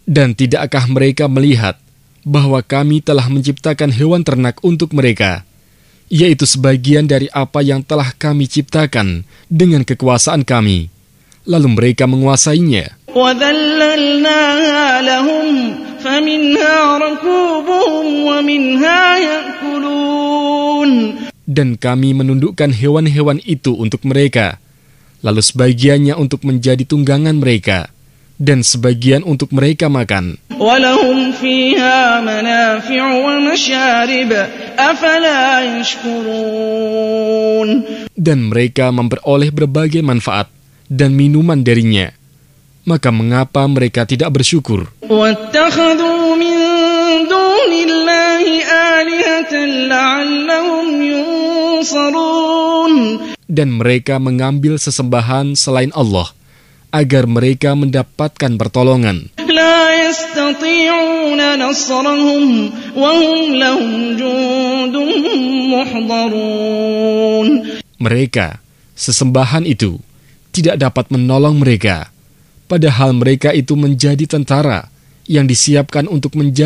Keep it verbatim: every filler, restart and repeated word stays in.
Dan tidakkah mereka melihat bahwa kami telah menciptakan hewan ternak untuk mereka, yaitu sebagian dari apa yang telah kami ciptakan dengan kekuasaan kami, lalu mereka menguasainya. وَذَلَّلْنَاهَا لَهُمْ فَمِنْهَا رَكُوبُهُمْ وَمِنْهَا يَأْكُلُونَ. Dan kami menundukkan hewan-hewan itu untuk mereka, lalu sebagiannya untuk menjadi tunggangan mereka, dan sebagian untuk mereka makan. وَلَهُمْ فِيهَا مَنَافِعُ وَمَشَارِبُ أَفَلَا يَشْكُرُونَ. Dan mereka memperoleh berbagai manfaat dan minuman darinya. Maka mengapa mereka tidak bersyukur? وَاتَّخَذُوا مِن دُونِ اللَّهِ آلِهَةً لَعَلَّهُمْ يُنصَرُونَ. Dan mereka mengambil sesembahan selain Allah, agar mereka mendapatkan pertolongan. لَا يَسْتَطِيعُونَ نَصْرَهُمْ وَهُمْ لَهُمْ جُندٌ مُحْضَرُونَ. Mereka, sesembahan itu, tidak dapat menolong mereka, padahal mereka itu menjadi tentara yang disiapkan untuk menjaga